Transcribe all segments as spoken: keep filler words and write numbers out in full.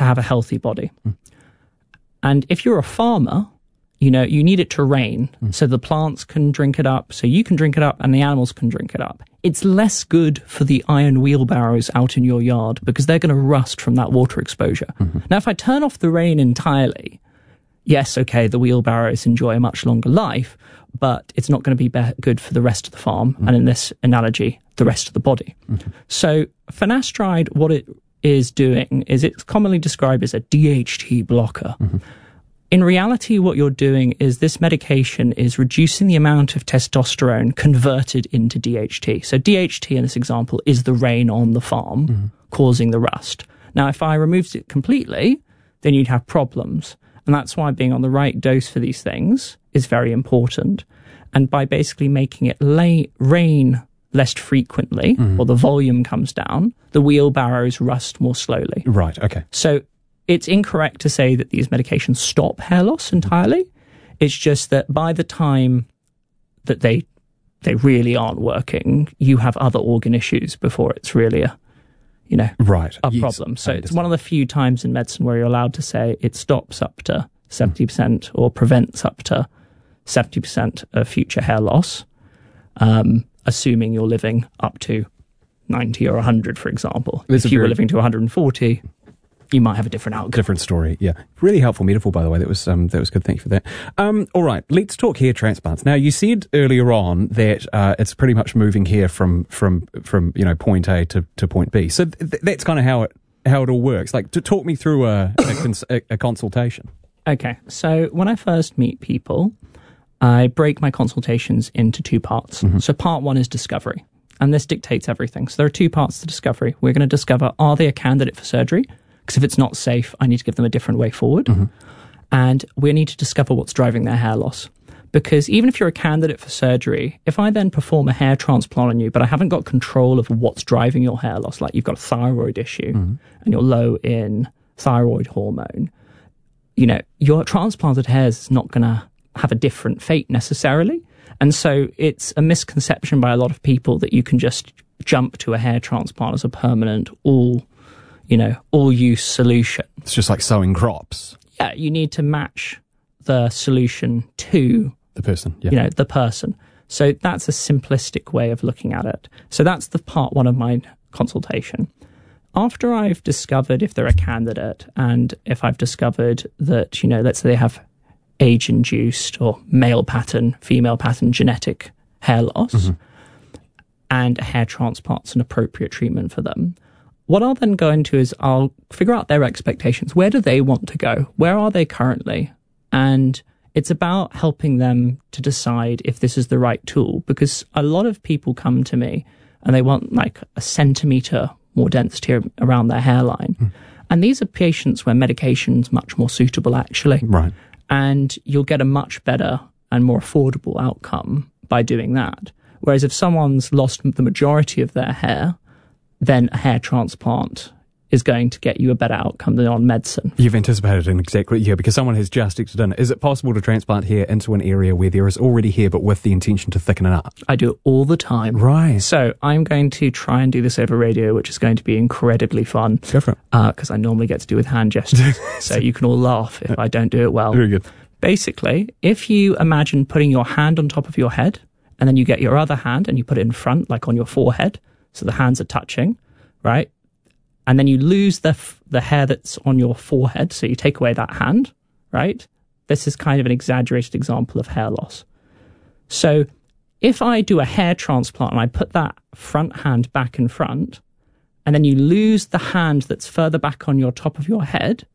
to have a healthy body. Mm. And if you're a farmer, you know, you need it to rain mm. so the plants can drink it up, so you can drink it up and the animals can drink it up. It's less good for the iron wheelbarrows out in your yard because they're going to rust from that water exposure. Mm-hmm. Now, if I turn off the rain entirely, yes, okay, the wheelbarrows enjoy a much longer life, but it's not going to be, be- good for the rest of the farm, mm-hmm. and in this analogy, the rest of the body. Mm-hmm. So finasteride, what it is doing is it's commonly described as a D H T blocker. Mm-hmm. In reality, what you're doing is this medication is reducing the amount of testosterone converted into D H T. So D H T in this example is the rain on the farm mm-hmm. causing the rust. Now, if I removed it completely, then you'd have problems. And that's why being on the right dose for these things is very important. And by basically making it lay, rain less frequently, mm-hmm. or the volume comes down, the wheelbarrows rust more slowly. Right, okay. So it's incorrect to say that these medications stop hair loss entirely. It's just that by the time that they they really aren't working, you have other organ issues before it's really a, you know, right. a yes, problem. So it's one of the few times in medicine where you're allowed to say it stops up to seventy percent or prevents up to seventy percent of future hair loss, um, assuming you're living up to ninety or one hundred, for example. There's if you very... were living to one hundred forty... you might have a different outcome. Different story, yeah. Really helpful metaphor, by the way. That was um, that was good. Thank you for that. Um, all right, let's talk hair transplants. Now, you said earlier on that uh, it's pretty much moving hair from from from you know point A to, to point B. So th- that's kind of how it how it all works. Like, to talk me through a a, cons- a a consultation. Okay, so when I first meet people, I break my consultations into two parts. Mm-hmm. So part one is discovery, and this dictates everything. So there are two parts to discovery. We're going to discover, are they a candidate for surgery? Because if it's not safe, I need to give them a different way forward. Mm-hmm. And we need to discover what's driving their hair loss. Because even if you're a candidate for surgery, if I then perform a hair transplant on you, but I haven't got control of what's driving your hair loss, like you've got a thyroid issue mm-hmm. and you're low in thyroid hormone, you know, your transplanted hair is not going to have a different fate necessarily. And so it's a misconception by a lot of people that you can just jump to a hair transplant as a permanent, all you know, all-use solution. It's just like sowing crops. Yeah, you need to match the solution to the person. Yeah. You know, the person. So that's a simplistic way of looking at it. So that's the part one of my consultation. After I've discovered if they're a candidate, and if I've discovered that, you know, let's say they have age-induced or male pattern, female pattern genetic hair loss, mm-hmm. and a hair transplant's an appropriate treatment for them, what I'll then go into is I'll figure out their expectations. Where do they want to go? Where are they currently? And it's about helping them to decide if this is the right tool, because a lot of people come to me and they want like a centimetre more density around their hairline. Mm. And these are patients where medication's much more suitable, actually. Right. And you'll get a much better and more affordable outcome by doing that. Whereas if someone's lost the majority of their hair, then a hair transplant is going to get you a better outcome than on medicine. You've anticipated an exactly, yeah, because someone has just exited in. Is it possible to transplant hair into an area where there is already hair, but with the intention to thicken it up? I do it all the time. Right. So I'm going to try and do this over radio, which is going to be incredibly fun. Go for it. Because uh, I normally get to do with hand gestures. So you can all laugh if I don't do it well. Very good. Basically, if you imagine putting your hand on top of your head, and then you get your other hand and you put it in front, like on your forehead, so the hands are touching, right? And then you lose the f- the hair that's on your forehead, so you take away that hand, right? This is kind of an exaggerated example of hair loss. So if I do a hair transplant and I put that front hand back in front, and then you lose the hand that's further back on your top of your head,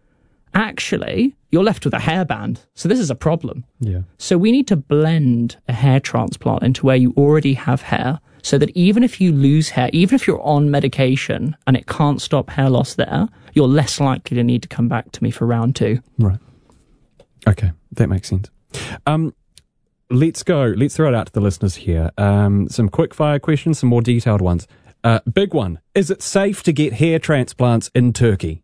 actually, you're left with a hairband. So this is a problem. Yeah. So we need to blend a hair transplant into where you already have hair, so that even if you lose hair, even if you're on medication and it can't stop hair loss there, you're less likely to need to come back to me for round two. Right. Okay, that makes sense. Um, let's go. Let's throw it out to the listeners here. Um, some quick fire questions, some more detailed ones. Uh, big one. Is it safe to get hair transplants in Turkey?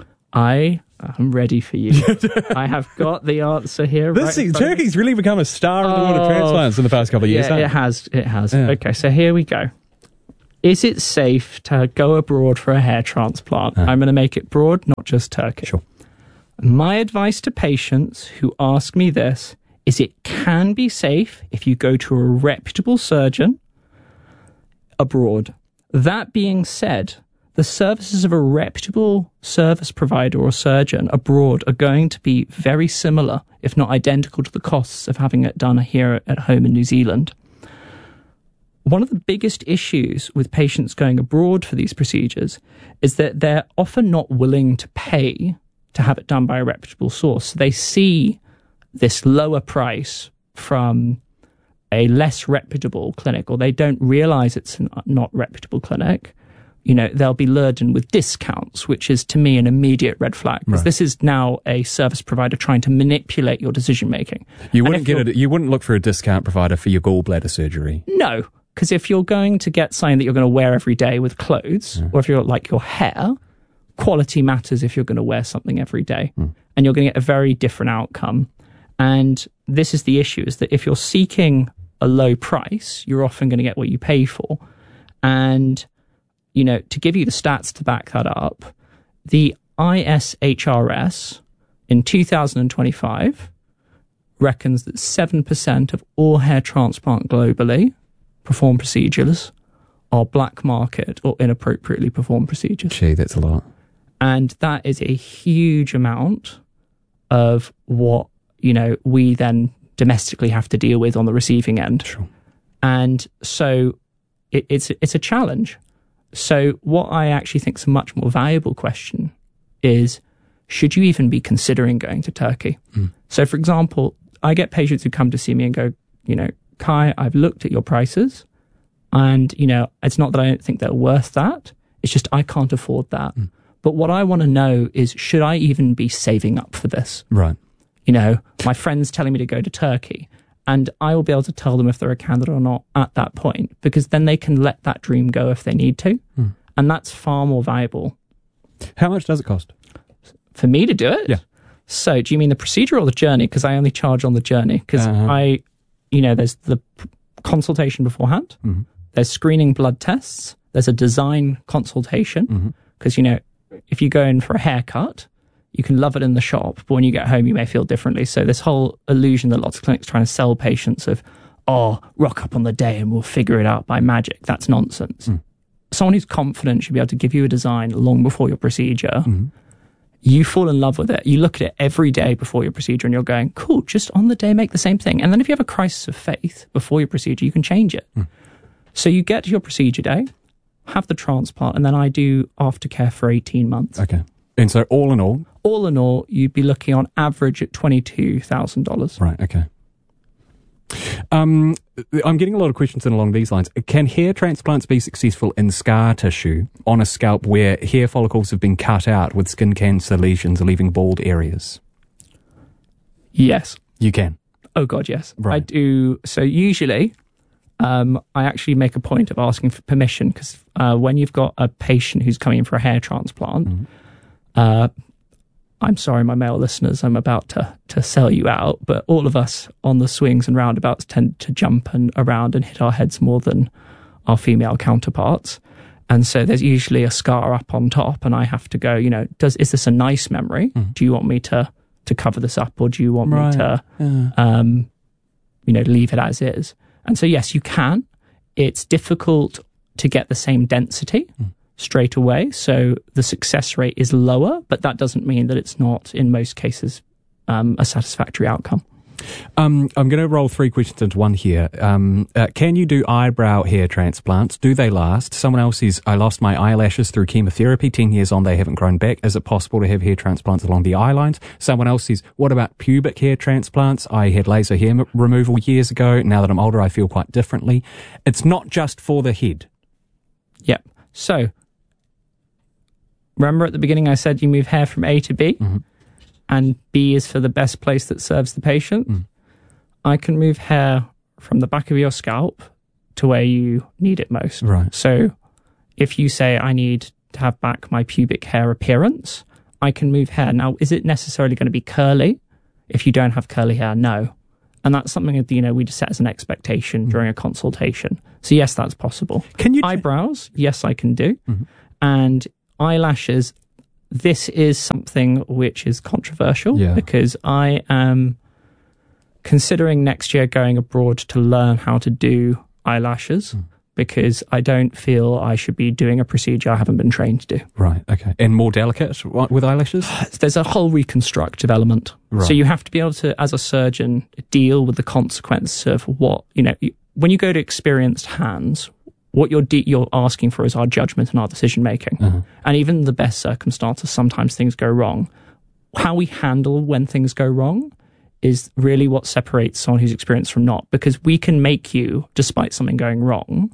I am ready for you. I have got the answer here. This right is, Turkey's really become a star in the world of transplants in the past couple of years. Yeah, huh? it has. It has. Yeah. Okay, so here we go. Is it safe to go abroad for a hair transplant? Uh. I'm going to make it broad, not just Turkey. Sure. My advice to patients who ask me this is it can be safe if you go to a reputable surgeon abroad. That being said, the services of a reputable service provider or surgeon abroad are going to be very similar, if not identical, to the costs of having it done here at home in New Zealand. One of the biggest issues with patients going abroad for these procedures is that they're often not willing to pay to have it done by a reputable source. So they see this lower price from a less reputable clinic, or they don't realize it's a not reputable clinic. You know, they'll be lured in with discounts, which is to me an immediate red flag, because right. this is now a service provider trying to manipulate your decision making. You wouldn't get it. You wouldn't look for a discount provider for your gallbladder surgery. No, because if you're going to get something that you're going to wear every day with clothes, yeah. or if you're like your hair, quality matters if you're going to wear something every day, mm. and you're going to get a very different outcome. And this is the issue: is that if you're seeking a low price, you're often going to get what you pay for, and you know, to give you the stats to back that up, the I S H R S in two thousand twenty-five reckons that seven percent of all hair transplant globally performed procedures are black market or inappropriately performed procedures. Gee, that's a lot. And that is a huge amount of what, you know, we then domestically have to deal with on the receiving end. Sure. And so it, it's it's a challenge. So what I actually think is a much more valuable question is, should you even be considering going to Turkey? Mm. So, for example, I get patients who come to see me and go, you know, Kai, I've looked at your prices and, you know, it's not that I don't think they're worth that. It's just I can't afford that. Mm. But what I want to know is, should I even be saving up for this? Right. You know, my friend's telling me to go to Turkey, and I will be able to tell them if they're a candidate or not at that point, because then they can let that dream go if they need to. Mm. And that's far more valuable. How much does it cost? For me to do it? Yeah. So do you mean the procedure or the journey? Because I only charge on the journey. Because uh-huh. I, you know, there's the consultation beforehand. Mm-hmm. There's screening blood tests. There's a design consultation. Because, mm-hmm. you know, if you go in for a haircut, you can love it in the shop, but when you get home, you may feel differently. So this whole illusion that lots of clinics are trying to sell patients of, oh, rock up on the day and we'll figure it out by magic. That's nonsense. Mm. Someone who's confident should be able to give you a design long before your procedure. Mm-hmm. You fall in love with it. You look at it every day before your procedure and you're going, cool, just on the day, make the same thing. And then if you have a crisis of faith before your procedure, you can change it. Mm. So you get to your procedure day, have the transplant, and then I do aftercare for eighteen months. Okay. And so all in all? All in all, you'd be looking on average at twenty-two thousand dollars. Right, okay. Um, I'm getting a lot of questions in along these lines. Can hair transplants be successful in scar tissue on a scalp where hair follicles have been cut out with skin cancer lesions leaving bald areas? Yes. You can? Oh, God, yes. Right. I do. So usually, um, I actually make a point of asking for permission, because uh, when you've got a patient who's coming in for a hair transplant, mm-hmm. uh, I'm sorry, my male listeners, I'm about to, to sell you out, but all of us on the swings and roundabouts tend to jump and around and hit our heads more than our female counterparts. And so there's usually a scar up on top, and I have to go, you know, does is this a nice memory? Mm-hmm. Do you want me to, to cover this up, or do you want right. me to, yeah. um, you know, leave it as is? And so, yes, you can. It's difficult to get the same density. Mm. straight away, so the success rate is lower, but that doesn't mean that it's not, in most cases, um, a satisfactory outcome. Um, I'm going to roll three questions into one here. Um, uh, can you do eyebrow hair transplants? Do they last? Someone else says, I lost my eyelashes through chemotherapy. Ten years on, they haven't grown back. Is it possible to have hair transplants along the eye lines? Someone else says, what about pubic hair transplants? I had laser hair m- removal years ago. Now that I'm older, I feel quite differently. It's not just for the head. Yep. So, remember at the beginning I said you move hair from A to B, mm-hmm. and B is for the best place that serves the patient. Mm. I can move hair from the back of your scalp to where you need it most. Right. So if you say I need to have back my pubic hair appearance, I can move hair. Now, is it necessarily going to be curly? If you don't have curly hair, no. And that's something that, you know, we just set as an expectation mm-hmm. during a consultation. So yes, that's possible. Can you... Eyebrows, yes, I can do. Mm-hmm. And eyelashes, this is something which is controversial yeah. because I am considering next year going abroad to learn how to do eyelashes mm. because I don't feel I should be doing a procedure I haven't been trained to do. Right, okay. And more delicate with eyelashes? There's a whole reconstructive element. Right. So you have to be able to, as a surgeon, deal with the consequences of what, you know, when you go to experienced hands, what you're de- you're asking for is our judgment and our decision making. Uh-huh. And even in the best circumstances, sometimes things go wrong. How we handle when things go wrong is really what separates someone who's experienced from not, because we can make you, despite something going wrong,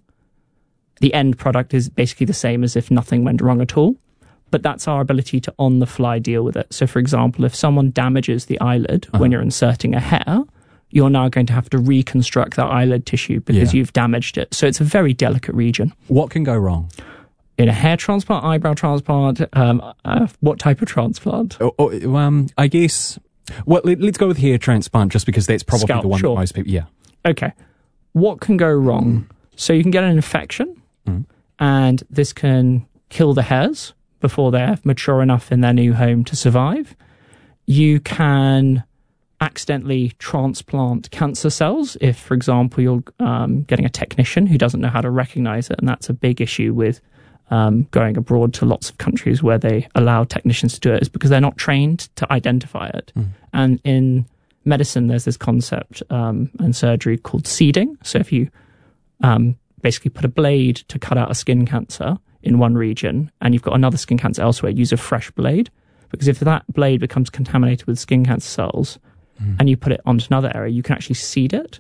the end product is basically the same as if nothing went wrong at all. But that's our ability to on the fly deal with it. So for example, if someone damages the eyelid uh-huh. when you're inserting a hair, you're now going to have to reconstruct that eyelid tissue because yeah. you've damaged it. So it's a very delicate region. What can go wrong? In a hair transplant, eyebrow transplant, um, uh, what type of transplant? Oh, oh, um, I guess... Well, let, let's go with hair transplant just because that's probably Scalp, the one sure. that most people... Yeah. Okay. What can go wrong? So you can get an infection mm. and this can kill the hairs before they're mature enough in their new home to survive. You can accidentally transplant cancer cells if, for example, you're um, getting a technician who doesn't know how to recognize it, and that's a big issue with um, going abroad to lots of countries where they allow technicians to do it, is because they're not trained to identify it. Mm. And in medicine, there's this concept um, and surgery called seeding. So if you um, basically put a blade to cut out a skin cancer in one region and you've got another skin cancer elsewhere, use a fresh blade, because if that blade becomes contaminated with skin cancer cells, Mm. and you put it onto another area, you can actually seed it.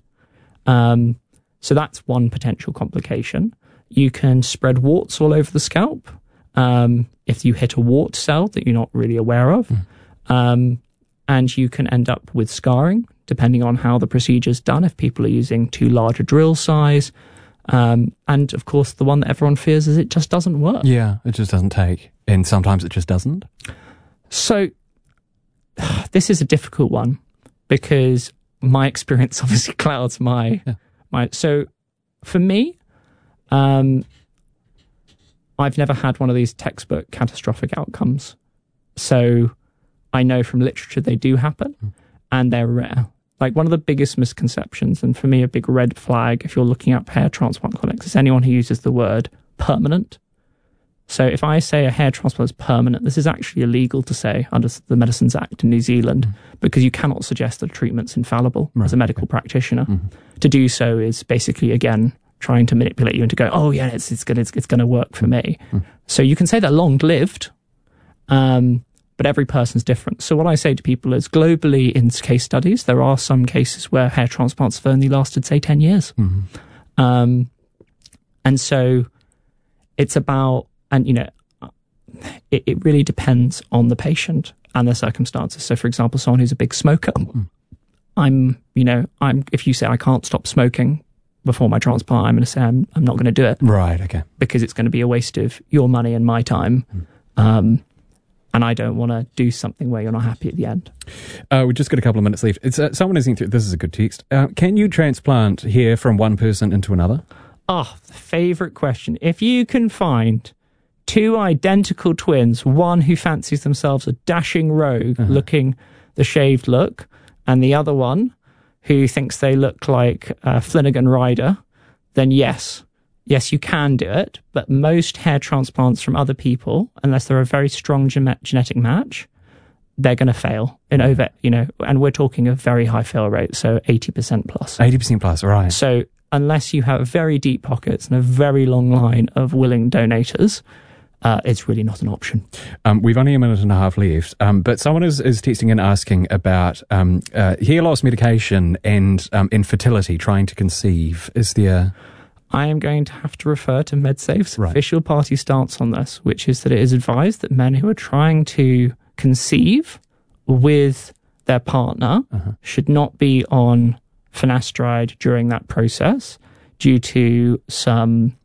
Um, so that's one potential complication. You can spread warts all over the scalp um, if you hit a wart cell that you're not really aware of. Mm. Um, and you can end up with scarring, depending on how the procedure's done, if people are using too large a drill size. Um, and, of course, the one that everyone fears is it just doesn't work. Yeah, it just doesn't take. And sometimes it just doesn't. So this is a difficult one, because my experience obviously clouds my, yeah. my, so for me, um, I've never had one of these textbook catastrophic outcomes. So I know from literature they do happen mm. and they're rare. Like one of the biggest misconceptions, and for me a big red flag if you're looking up hair transplant clinics, is anyone who uses the word permanent. So if I say a hair transplant is permanent, this is actually illegal to say under the Medicines Act in New Zealand, mm. because you cannot suggest that a treatment's infallible right. as a medical okay. practitioner. Mm-hmm. To do so is basically, again, trying to manipulate you into going, oh yeah, it's it's going it's, it's going to work for me. Mm. So you can say they're long-lived, um, but every person's different. So what I say to people is, globally in case studies, there are some cases where hair transplants have only lasted, say, ten years. Mm-hmm. Um, and so it's about, and, you know, it, it really depends on the patient and their circumstances. So, for example, someone who's a big smoker, mm. I'm, you know, I'm, if you say I can't stop smoking before my transplant, I'm going to say I'm, I'm not going to do it. Right, okay. Because it's going to be a waste of your money and my time. Mm. Um, and I don't want to do something where you're not happy at the end. Uh, we've just got a couple of minutes left. It's, uh, someone is through, this is a good text. Uh, can you transplant hair from one person into another? Oh, favourite question. If you can find two identical twins, one who fancies themselves a dashing rogue uh-huh. looking the shaved look, and the other one who thinks they look like uh, Flanagan Rider, then yes. Yes, you can do it, but most hair transplants from other people, unless they're a very strong gen- genetic match, they're going to fail in over, you know, and we're talking a very high fail rate, so eighty percent plus. eighty percent plus, right. So unless you have very deep pockets and a very long line of willing donators, Uh, it's really not an option. Um, we've only a minute and a half left, um, but someone is, is texting and asking about um, uh, hair loss medication and um, infertility, trying to conceive. Is there... I am going to have to refer to MedSafe's right. official party stance on this, which is that it is advised that men who are trying to conceive with their partner uh-huh. should not be on finasteride during that process due to some...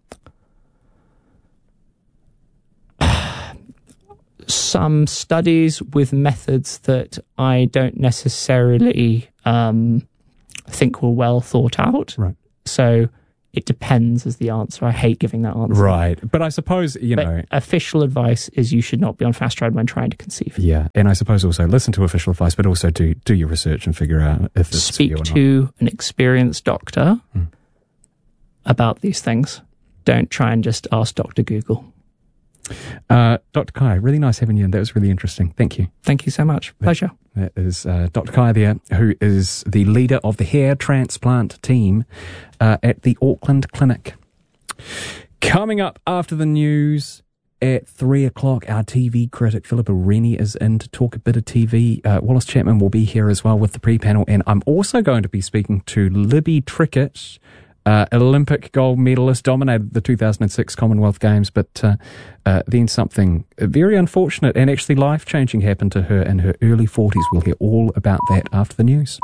some studies with methods that I don't necessarily um, I think were well thought out. Right. So it depends is the answer. I hate giving that answer. Right. But I suppose, you but know... official advice is you should not be on fast road when trying to conceive. Yeah. And I suppose also listen to official advice, but also do, do your research and figure out if it's Speak for you or to not. an experienced doctor hmm. about these things. Don't try and just ask Doctor Google. Uh, Doctor Kai, really nice having you, and that was really interesting. Thank you. Thank you so much. Pleasure. That, that is uh, Doctor Kai there, who is the leader of the hair transplant team uh, at the Auckland Clinic. Coming up after the news at three o'clock, our T V critic Philippa Rennie is in to talk a bit of T V. Uh, Wallace Chapman will be here as well with the pre-panel, and I'm also going to be speaking to Libby Trickett, Uh, Olympic gold medalist, dominated the two thousand six Commonwealth Games, but uh, uh, then something very unfortunate and actually life-changing happened to her in her early forties. We'll hear all about that after the news.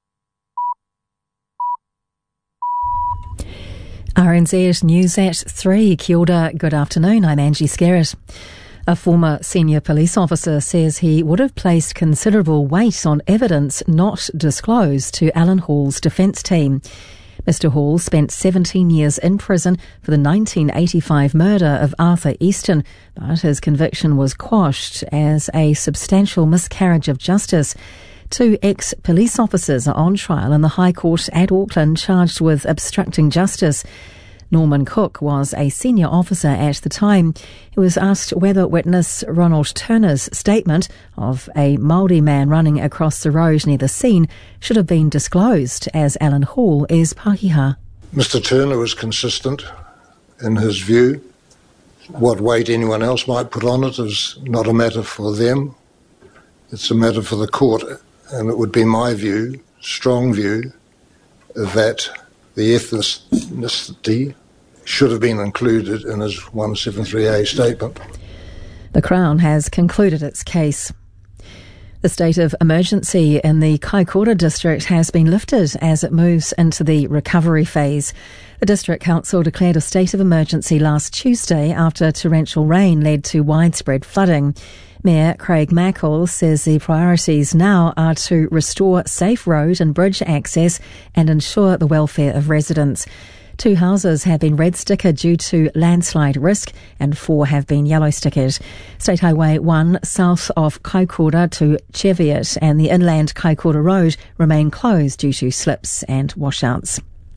R N Z News at three. Kia ora, good afternoon. I'm Angie Scarrett. A former senior police officer says he would have placed considerable weight on evidence not disclosed to Alan Hall's defence team. Mister Hall spent seventeen years in prison for the nineteen eighty-five murder of Arthur Easton, but his conviction was quashed as a substantial miscarriage of justice. Two ex-police officers are on trial in the High Court at Auckland charged with obstructing justice. Norman Cook was a senior officer at the time. He was asked whether witness Ronald Turner's statement of a Māori man running across the road near the scene should have been disclosed, as Alan Hall is Pākehā. Mister Turner was consistent in his view. What weight anyone else might put on it is not a matter for them. It's a matter for the court, and it would be my view, strong view, that the ethnicity should have been included in his one seventy-three A statement. The Crown has concluded its case. The state of emergency in the Kaikoura district has been lifted as it moves into the recovery phase. The District Council declared a state of emergency last Tuesday after torrential rain led to widespread flooding. Mayor Craig Mackle says the priorities now are to restore safe road and bridge access and ensure the welfare of residents. Two houses have been red stickered due to landslide risk and four have been yellow stickered. State Highway one south of Kaikoura to Cheviot and the inland Kaikoura Road remain closed due to slips and washouts.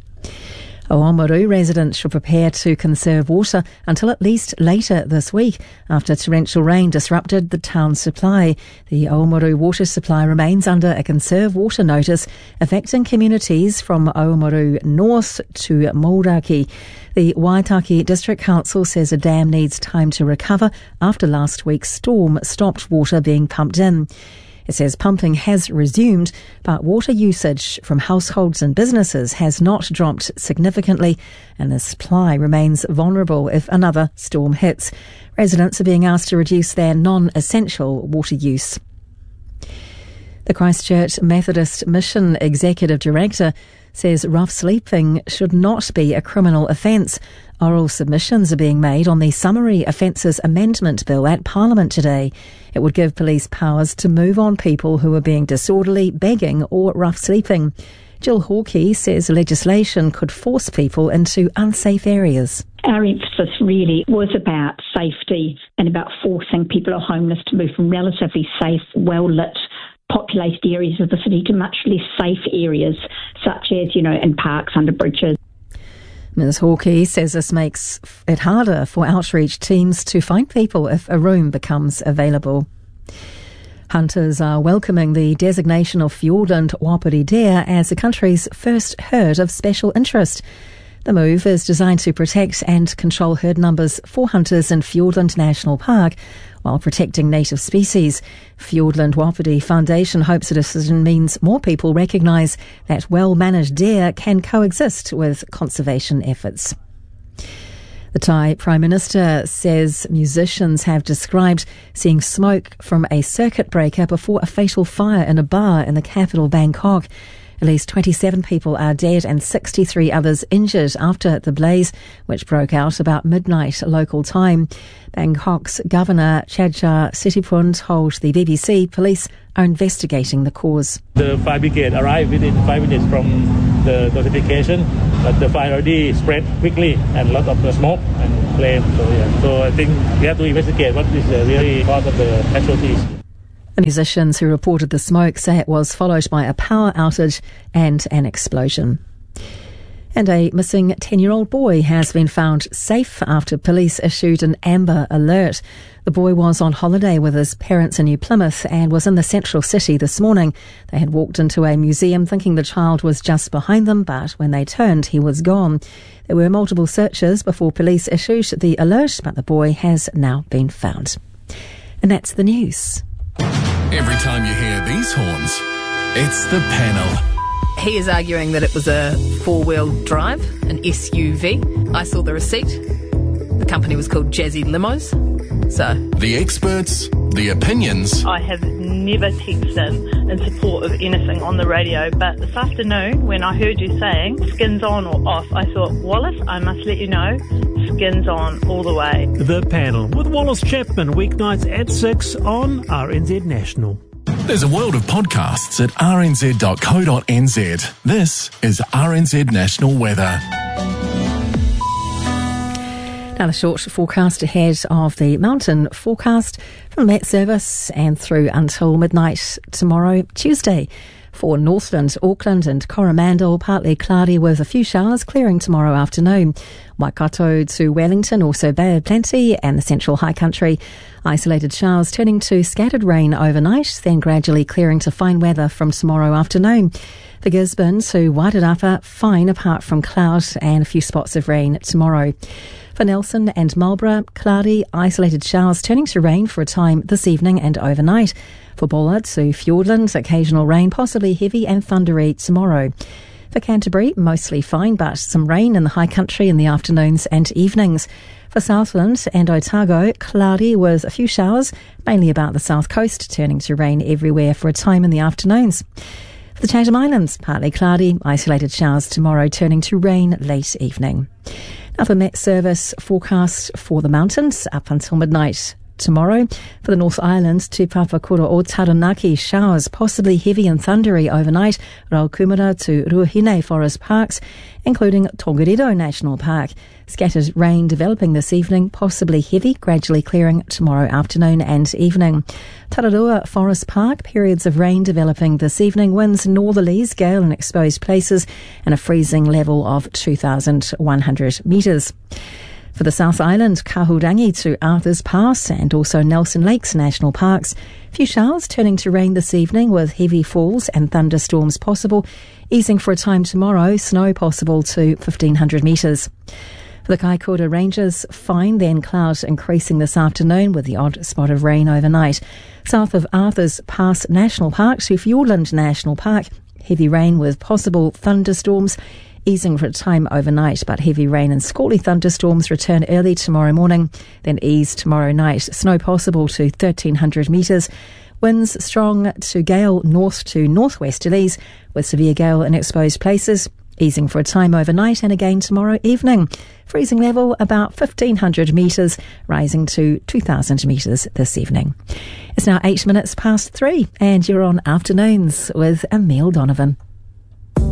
Oamaru residents should prepare to conserve water until at least later this week after torrential rain disrupted the town's supply. The Oamaru water supply remains under a conserve water notice affecting communities from Oamaru North to Mauraki. The Waitaki District Council says a dam needs time to recover after last week's storm stopped water being pumped in. It says pumping has resumed, but water usage from households and businesses has not dropped significantly, and the supply remains vulnerable if another storm hits. Residents are being asked to reduce their non-essential water use. The Christchurch Methodist Mission Executive Director says rough sleeping should not be a criminal offence. Oral submissions are being made on the Summary Offences Amendment Bill at Parliament today. It would give police powers to move on people who are being disorderly, begging or rough sleeping. Jill Hawkey says legislation could force people into unsafe areas. Our emphasis really was about safety and about forcing people who are homeless to move from relatively safe, well-lit, populated areas of the city to much less safe areas, such as, you know, in parks, under bridges. Miz Hawkey says this makes it harder for outreach teams to find people if a room becomes available. Hunters are welcoming the designation of Fiordland Wapiti deer as the country's first herd of special interest. The move is designed to protect and control herd numbers for hunters in Fiordland National Park while protecting native species. Fiordland Wapiti Foundation hopes the decision means more people recognise that well-managed deer can coexist with conservation efforts. The Thai Prime Minister says musicians have described seeing smoke from a circuit breaker before a fatal fire in a bar in the capital Bangkok. At least twenty-seven people are dead and sixty-three others injured after the blaze, which broke out about midnight local time. Bangkok's Governor Chadcha Sitipun told the B B C police are investigating the cause. The fire brigade arrived within five minutes from the notification, but the fire already spread quickly and a lot of the smoke and flame. So, yeah. so I think we have to investigate what is the really cause of the casualties. The musicians who reported the smoke say it was followed by a power outage and an explosion. And a missing ten-year-old boy has been found safe after police issued an Amber Alert. The boy was on holiday with his parents in New Plymouth and was in the central city this morning. They had walked into a museum thinking the child was just behind them, but when they turned, he was gone. There were multiple searches before police issued the alert, but the boy has now been found. And that's the news. Every time you hear these horns, it's the panel. He is arguing that it was a four-wheel drive, an S U V. I saw the receipt. The company was called Jazzy Limos. So the experts, the opinions. I have never texted in support of anything on the radio, but this afternoon when I heard you saying skins on or off, I thought, Wallace, I must let you know, skins on all the way. The Panel with Wallace Chapman, weeknights at six on R N Z National. There's a world of podcasts at r n z dot co dot n z. This is R N Z National Weather. Now, the short forecast ahead of the mountain forecast from the Met Service and through until midnight tomorrow, Tuesday. For Northland, Auckland and Coromandel, partly cloudy with a few showers, clearing tomorrow afternoon. Waikato to Wellington, also Bay of Plenty and the central high country. Isolated showers turning to scattered rain overnight, then gradually clearing to fine weather from tomorrow afternoon. For Gisborne to Wairarapa, fine apart from cloud and a few spots of rain tomorrow. For Nelson and Marlborough, cloudy, isolated showers turning to rain for a time this evening and overnight. For Bullard to Fiordland, occasional rain, possibly heavy and thundery tomorrow. For Canterbury, mostly fine, but some rain in the high country in the afternoons and evenings. For Southland and Otago, cloudy with a few showers, mainly about the south coast, turning to rain everywhere for a time in the afternoons. For the Chatham Islands, partly cloudy, isolated showers tomorrow, turning to rain late evening. Now for Met Service forecast for the mountains up until midnight tomorrow. For the North Island, to Papakura or Taranaki, showers possibly heavy and thundery overnight. Raukumara to Ruahine Forest Parks, including Tongariro National Park. Scattered rain developing this evening, possibly heavy, gradually clearing tomorrow afternoon and evening. Tararua Forest Park, periods of rain developing this evening, winds northerlies, gale in exposed places, and a freezing level of two thousand one hundred metres. For the South Island, Kahurangi to Arthur's Pass and also Nelson Lakes National Parks. Few showers turning to rain this evening with heavy falls and thunderstorms possible. Easing for a time tomorrow, snow possible to fifteen hundred metres. For the Kaikoura Ranges, fine, then clouds increasing this afternoon with the odd spot of rain overnight. South of Arthur's Pass National Park to Fiordland National Park, heavy rain with possible thunderstorms. Easing for a time overnight, but heavy rain and squally thunderstorms return early tomorrow morning, then ease tomorrow night. Snow possible to thirteen hundred metres. Winds strong to gale north to northwesterlies with severe gale in exposed places. Easing for a time overnight and again tomorrow evening. Freezing level about fifteen hundred metres, rising to two thousand metres this evening. It's now eight minutes past three and you're on Afternoons with Emile Donovan.